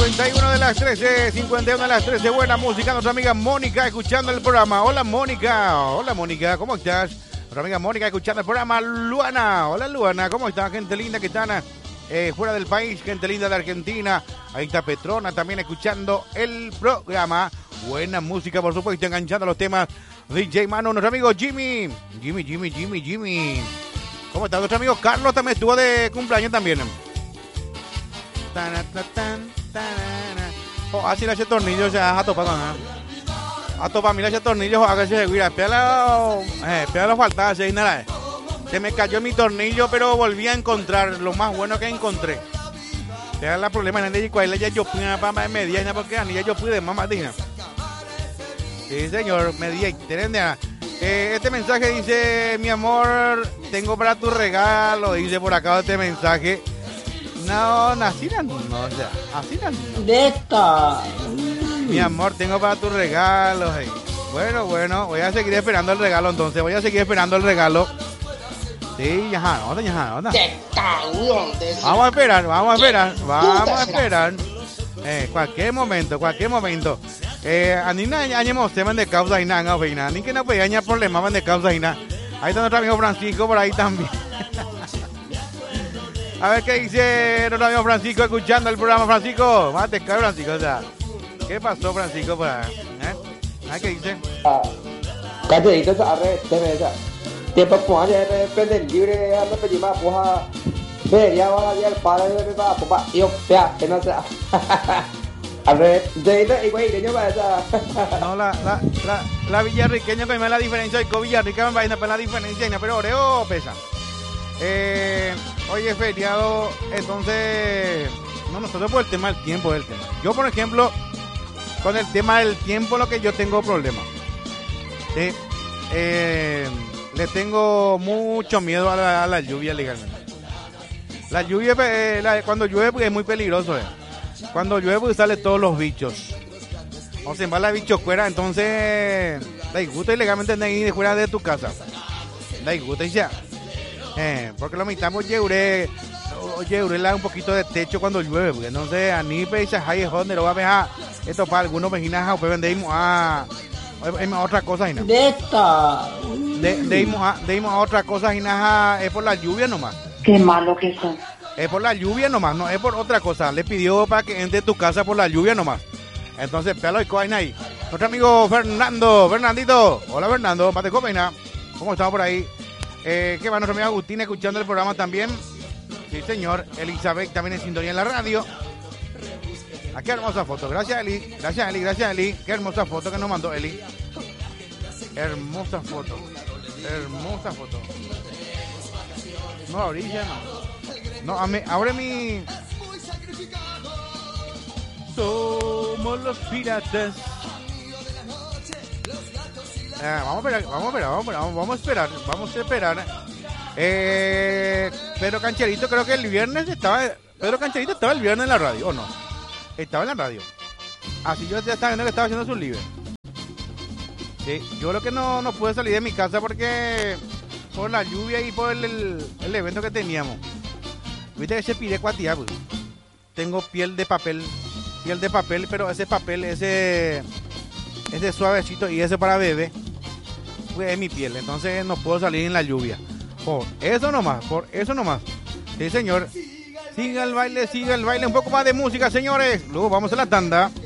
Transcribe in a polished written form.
51 de las 13, 51 de las 13. Buena música. Nuestra amiga Mónica escuchando el programa. Hola Mónica. Hola Mónica, ¿cómo estás? Nuestra amiga Mónica escuchando el programa. Luana. Hola Luana, ¿cómo estás? Gente linda que están fuera del país. Gente linda de Argentina. Ahí está Petrona también escuchando el programa. Buena música, por supuesto, enganchando los temas. DJ Mano, nuestro amigo Jimmy. Jimmy. ¿Cómo está? Nuestro amigo Carlos también estuvo de cumpleaños también. Así le hace tornillos, a topar con a topar mí le hace tornillos, a que se guira, pégalo faltaba, se me cayó mi tornillo, pero volví a encontrar lo más bueno que encontré. Era la problema de cuál ya yo pude para media, porque ni yo pude mamá dije. Sí, señor, media interna. Este mensaje dice, mi amor, tengo para tu regalo, dice por acá este mensaje. No, así no, o sea, así no. Neta. Mi amor, tengo para tus regalos. Hey. Bueno, voy a seguir esperando el regalo entonces, Sí, ya, ¿dónde? Vamos a esperar. Cualquier momento. Anina añemos temas de causa y nada, ni que no puede añadir problemas de causa y nada. Ahí está nuestro amigo Francisco por ahí también. A ver qué dice nuestro amigo Francisco escuchando el programa. Francisco, mate, Francisco, o sea, ¿qué pasó, Francisco, por ahí? ¿Qué dice? Cancherito, tiempo pues de prender libre, no pedí más, pues vería ahora ya el padre de mi papá, yo, vea, que no sea. A ver, de igual, yo voy a no, la villarriqueña que me la diferencia, y con Villarrica me va a ir para la diferencia, pero Oreo pesa. Hoy es feriado, entonces nosotros por el tema del tiempo es el tema. Yo, por ejemplo, con el tema del tiempo, lo que yo tengo problemas. Le tengo mucho miedo a la lluvia legalmente. La lluvia, cuando llueve pues, es muy peligroso. Cuando llueve pues, salen todos los bichos. O se va la bichocuera, entonces da gusto ilegalmente de fuera de tu casa. Da gusto y ya. Porque lo mitamos lleure un poquito de techo cuando llueve, porque no sé, a ni peisa hay donde lo va a ver esto para algunos vecinos o vendemos otra cosa y nada. Deimos a otra cosa y nada, es por la lluvia nomás. Qué malo que son. Es por la lluvia nomás, no es por otra cosa. Le pidió para que entre tu casa por la lluvia nomás. Entonces, pelo y coaina ahí. Nuestro amigo Fernandito. Hola Fernando, mate copeina. ¿Cómo estamos por ahí? ¿Qué va nuestro amigo Agustín escuchando el programa también? Sí, señor. Elizabeth también en sintonía en la radio. Qué hermosa foto. Gracias, Eli. Qué hermosa foto que nos mandó Eli. Hermosa foto. No, ahorita no. Abre mi... Somos los piratas. Vamos a esperar. Pedro Cancherito, creo que el viernes estaba el viernes en la radio, ¿o no? Estaba en la radio. Así yo ya estaba viendo que estaba haciendo sus libros. Sí, yo lo que no pude salir de mi casa porque por la lluvia y por el evento que teníamos. Viste que se pide cuatía, pues. Tengo piel de papel, pero ese papel, ese suavecito y ese para bebé, pues es mi piel, entonces no puedo salir en la lluvia. Por eso nomás. Sí, señor. Siga el baile, un poco más de música, señores. Luego vamos a la tanda.